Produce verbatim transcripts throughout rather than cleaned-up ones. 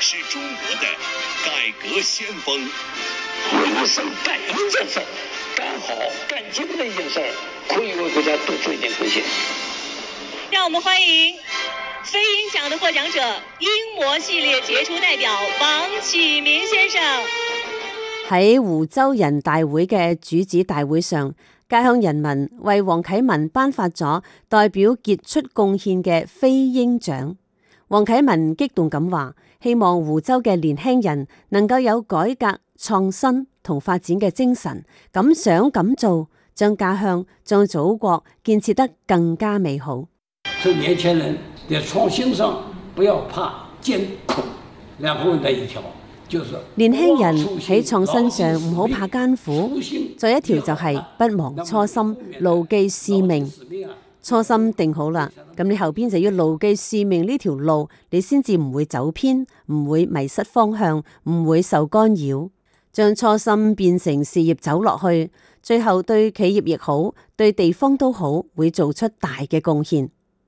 是中国的改革先锋。 一生干一件事，干好干精的一件事，可以为国家多做一点贡献。 让我们欢迎飞鹰奖的获奖者，鹰模系列杰出代表王启明先生。 喺湖州人大會嘅主旨大會上，家鄉人民為黃啟文頒發咗代表傑出貢獻嘅飛鷹獎。黃啟文激動咁話，希望湖州嘅年輕人能夠有改革創新同發展嘅精神，敢想敢做，將家鄉、將祖國建設得更加美好。 所以年輕人在創新上不要怕艱苦，然後呢一條就是年輕人喺創新上唔好怕艱苦，再一條就係不忘初心，牢記使命。初心定好啦，咁你後邊就要牢記使命呢條路，你先至唔會走偏，唔會迷失方向，唔會受干擾，將初心變成事業走落去，最後對企業亦好，對地方都好，會做出大嘅貢獻。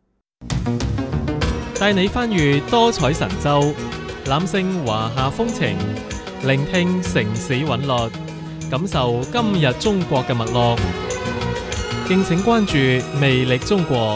帶你翻閱多彩神州，攬勝華夏風情，聆聽城市韻律，感受今日中國嘅脈絡。敬請關注魅力中國。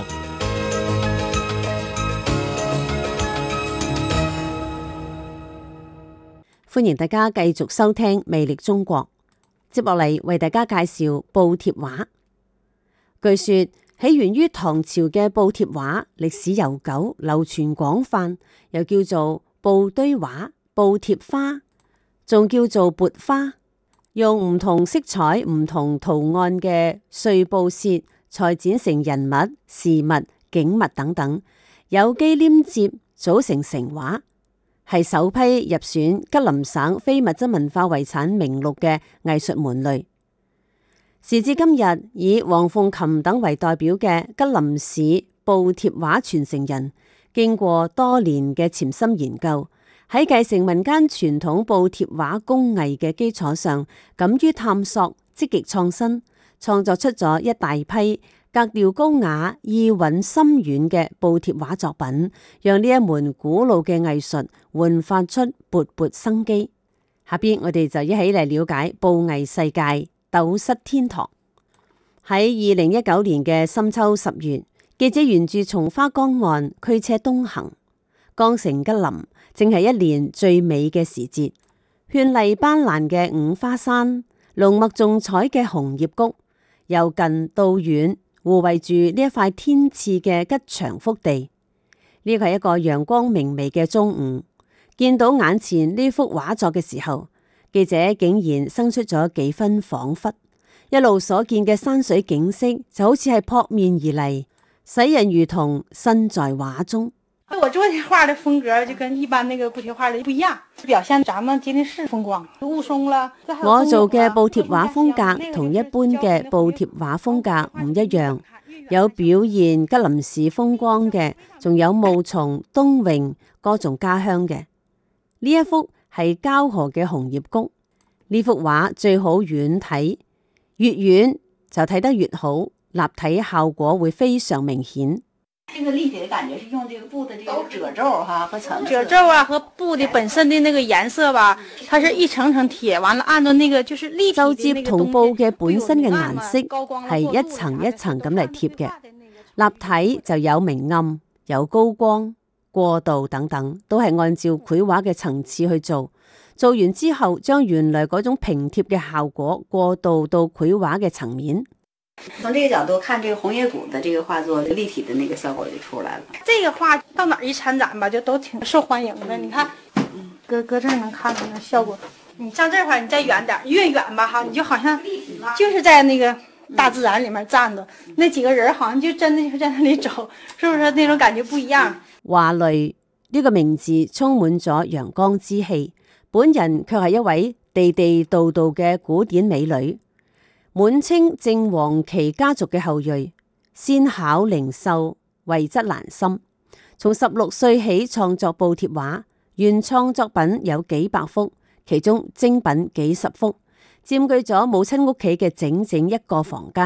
歡迎大家繼續收聽魅力中國。接落嚟為大家介紹報帖畫。據說起源於唐朝嘅報帖畫歷史悠久，流傳廣泛，又叫做報堆畫、報帖花，仲叫做撥花。用唔同色彩、唔同圖案嘅碎布屑裁剪成人物、事物、景物等等，有機黏接組成成畫，係首批入選吉林省非物質文化遺產名錄嘅藝術門類。時至今日，以黃鳳琴等為代表嘅吉林市報帖畫傳承人，經過多年嘅潛心研究，喺繼承民間傳統報帖畫工藝嘅基礎上，敢於探索，積極創新，創作出咗一大批格調高雅、意蘊深遠嘅報帖畫作品，讓呢一門古老嘅藝術煥發出勃勃生機。下邊我哋就一起嚟了解報藝世界斗室天堂。喺二零一九年嘅深秋十月，記者沿住松花江岸驅車東行，江城吉林正係一年最美嘅時節，絢麗斑斕嘅五花山，濃墨重彩嘅紅葉谷，由近到遠護衛住呢一塊天賜嘅吉祥福地。呢個係一個陽光明媚嘅中午，見到眼前呢幅畫作嘅時候，記者竟然生出咗幾分恍惚，一路所見嘅山水景色就好似係撲面而嚟，使人如同身在畫中。 我做的畫的風格就跟一般那個報帖畫的不一樣，表現咱們吉林市風光。霧凇啦， 我做嘅報帖畫風格同一般嘅報帖畫風格唔一樣，有表現吉林市風光嘅，仲有霧凇、冬榮、歌頌家鄉嘅。呢一幅係膠河嘅紅葉谷，呢幅畫最好遠睇，越遠就睇得越好，立體效果會非常明顯。 這個立體的感覺是用這個布的這個褶皺哈和層褶皺啊和布的本身的那個顏色吧，它是一層層貼，完了按照那個就是立體的那個東西。就接同布嘅本身嘅顏色係一層一層咁嚟貼嘅，立體就有明暗、有高光、過渡等等，都係按照繪畫嘅層次去做。做完之後，將原來嗰種平貼嘅效果過渡到繪畫嘅層面。 從這個角度看，這個紅葉谷的這個畫作立體的那個效果就出來了。 這個畫到哪兒一參展吧，就都挺受歡迎的。你看，搁搁這兒能看到那效果。你像這塊，你再遠點，越遠吧哈，你就好像就是在那個大自然裡面站着，那幾個人好像就真的就在那裡走，是不是那種感覺不一樣？ 華蕾呢個名字充滿咗陽光之氣，本人卻係一位地地道道嘅古典美女。滿清正黃旗家族嘅後裔，先巧靈秀，慧質蘭心。從十六歲起創作報帖畫，原創作品有幾百幅，其中精品幾十幅，佔據咗母親屋企嘅整整一個房間。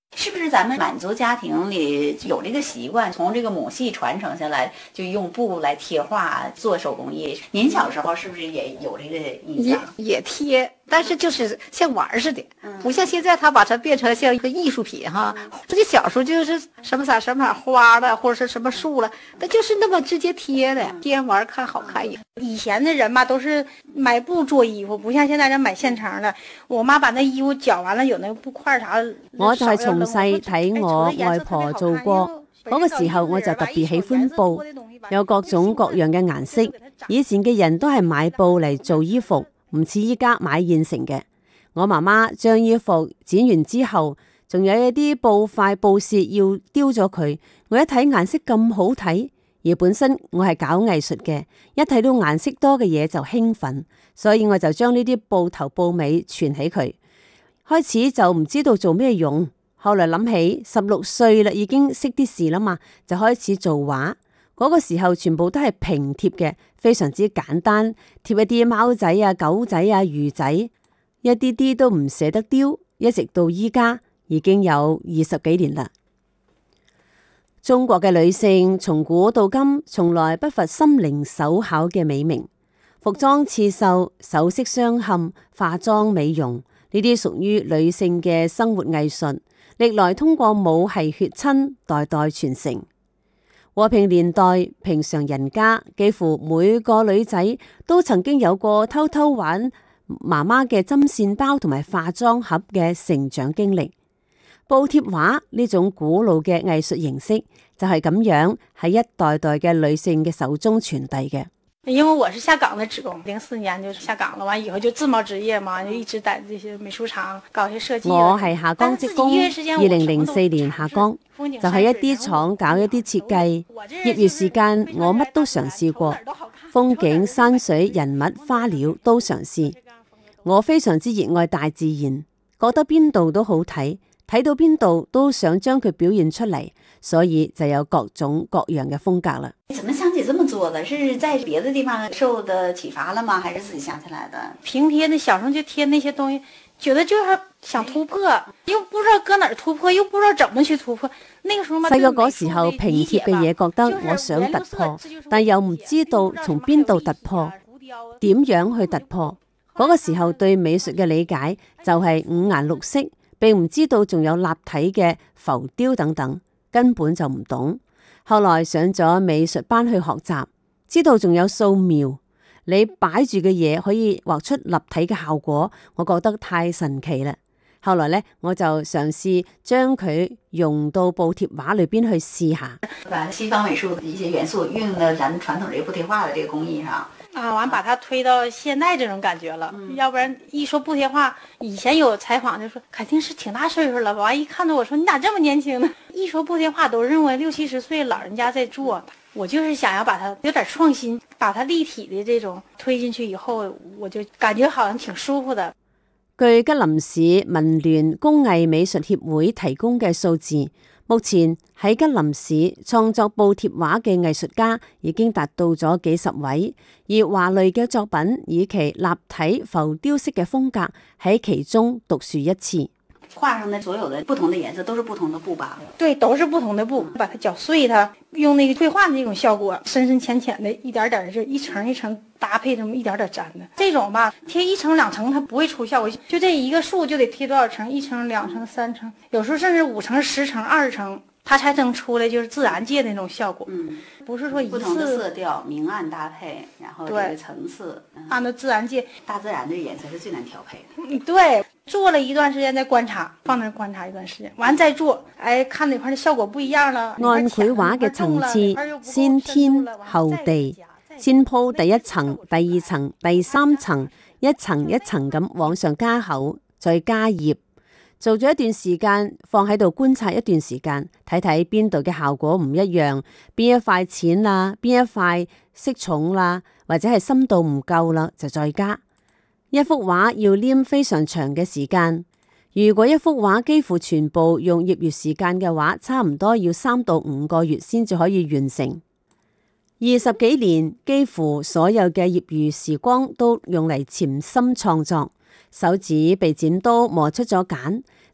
是不是咱们满族家庭里有这个习惯，从这个母系传承下来，就用布来贴画做手工艺？您小时候是不是也有这个印象？ 也也贴，但是就是像玩似的，不像现在他把它变成像一个艺术品哈。自己小时候就是什么色什么色花的，或者是什么树了，那就是那么直接贴的，贴玩看好看也。 以前的人嘛，都是买布做衣服，不像現在人買現成的。我媽把那衣服攪完了，有那個布塊啥。 我就係從細睇我外婆做過，嗰個時候我就特別喜歡布，有各種各樣嘅顏色。以前嘅人都係買布嚟做衣服，唔似依家買現成嘅。我媽媽將衣服剪完之後，仲有一啲布塊布屑要丟咗佢。我一睇顏色咁好睇。而本身我係搞藝術嘅，一睇到顏色多嘅嘢就興奮，所以我就將呢啲布頭布尾存起佢。開始就唔知道做咩用，後來諗起十六歲啦，已經識啲事啦嘛，就開始做畫。嗰個時候全部都係平貼嘅，非常之簡單，貼一啲貓仔啊、狗仔啊、魚仔，一啲啲都唔捨得丟，一直到依家已經有二十幾年啦。中國嘅女性從古到今從來不乏心靈手巧嘅美名，服裝刺繡、首飾鑲嵌、化妝美容，呢啲屬於女性嘅生活藝術，歷來通過母系血親代代傳承。和平年代，平常人家幾乎每個女仔都曾經有過偷偷玩媽媽嘅針線包同埋化妝盒嘅成長經歷。布貼畫呢種古老嘅藝術形式就係咁樣喺一代代嘅女性嘅手中傳遞嘅。 因為我是下崗的職工，零四年就下崗了，完以後就自貿職業嘛，就一直在這些美術廠搞些設計。 我係下崗職工，二零零四年下崗，就喺一啲廠搞一啲設計。業餘時間我乜都嘗試過，風景、山水、人物、花鳥都嘗試。我非常之熱愛大自然，覺得邊度都好睇。睇到邊度都想將佢表現出嚟，所以就有各種各樣嘅風格啦。 怎麼想起這麼做的？是在別的地方受的啟發了嗎？還是自己想起來的？ 平貼的小時候就貼那些東西，覺得就是想突破，又不知道搁哪兒突破，又不知道怎麼去突破。那個時候嘛， 細個嗰時候平貼嘅嘢，覺得我想突破，但又唔知道從邊度突破，點樣去突破。嗰個時候對美術嘅理解就係五顏六色。並唔知道仲有立體嘅浮雕等等，根本就唔懂。後來上咗美術班去學習，知道仲有素描，你擺住嘅嘢可以畫出立體嘅效果，我覺得太神奇啦。後來呢，我就嘗試將佢用到布貼畫裏邊去試下， 把西方美術的一些元素運用到咱們傳統這個布貼畫的這個工藝上。 啊，完把它推到現代這種感覺了，嗯、要不然一說布貼畫，以前有採訪就說肯定是挺大歲數了，完一看到我說你咋這麼年輕呢？一說布貼畫都認為六七十歲老人家在做，我就是想要把它有點創新，把它立體的這種推進去以後，我就感覺好像挺舒服的。 據吉林市文聯工藝美術協會提供嘅數字，目前喺吉林市創作布貼畫嘅藝術家已經達到咗幾十位，而華類嘅作品以其立體浮雕式嘅風格喺其中獨樹一幟。 畫上的所有的不同的顏色都是不同的布吧？ 對，都是不同的布，把它攪碎它，用那個繪畫的那種效果，深深淺淺的，一點點就一層一層搭配，這麼一點點粘的。這種吧，貼一層兩層它不會出效果，就這一個樹就得貼多少層，一層兩層三層，有時候甚至五層十層二十層，它才能出來就是自然界的那種效果。嗯，不是說一次不同的色調明暗搭配，然後這個層次， 按照自然界， 大自然的顏色是最難調配的。 嗯，對。做了一段時間再觀察，放那觀察一段時間，完再做，哎，看哪塊的效果不一樣了。 按繪畫嘅層次，先天後地，先鋪第一層、第二層、第三層，一層一層咁往上加厚，再加葉。做咗一段時間，放喺度觀察一段時間，睇睇邊度嘅效果唔一樣，邊一塊淺啦，邊一塊色重啦，或者係深度唔夠啦，就再加。一幅畫要黏非常長嘅時間，如果一幅畫幾乎全部用業餘時間嘅話，差唔多要三到五個月先至可以完成。二十幾年，幾乎所有嘅業餘時光都用嚟潛心創作，手指被剪刀磨出咗繭，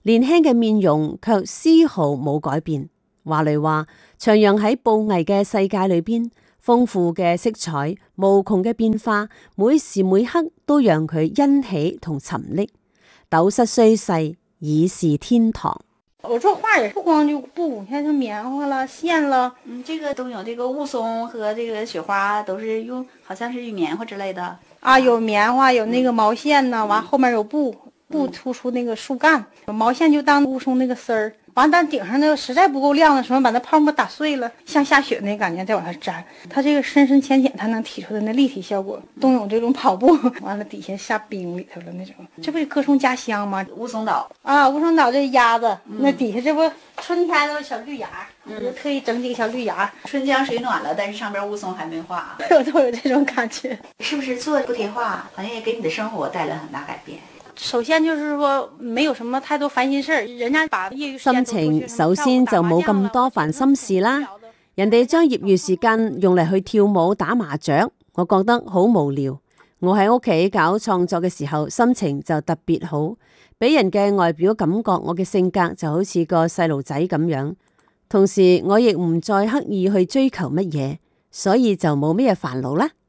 年輕嘅面容卻絲毫冇改變。華雷話，徜徉喺布藝嘅世界裏邊，豐富嘅色彩、無窮嘅變化，每時每刻都讓佢欣喜同沉溺。斗室雖細，已是天堂。 我做畫也不光就布，你看像棉花了、線了， 嗯，這個都有這個霧凇和這個雪花，都是用，好像是用棉花之類的。 啊，有棉花，有那個毛線呢，完、嗯、後面有布，布突出那個樹幹，嗯、毛線就當霧凇那個絲兒。完，但頂上那個實在不夠亮的時候，把那泡沫打碎了，像下雪那感覺，再往上粘。它這個深深淺淺，它能提出的那立體效果。冬泳這種跑步，完了底下下冰裡頭了那種，這不是歌頌家鄉嗎？ 霧凇島啊，霧凇島這鴨子，嗯、那底下這不春天都是小綠芽，我就特意整幾個小綠芽。 春江水暖了，但是上邊霧凇還沒化， 我都有這種感覺。 是不是做布貼畫，好像也給你的生活帶來很大改變？ 首先就是說，沒有什麼太多煩心事，人家把業餘心情首先就冇咁多煩心事啦。人哋將業餘時間用嚟去跳舞、打麻雀，我覺得好無聊。我喺屋企搞創作嘅時候，心情就特別好，俾人嘅外表感覺我嘅性格就好似個細路仔咁樣。同時，我亦唔再刻意去追求乜嘢，所以就冇咩煩惱啦。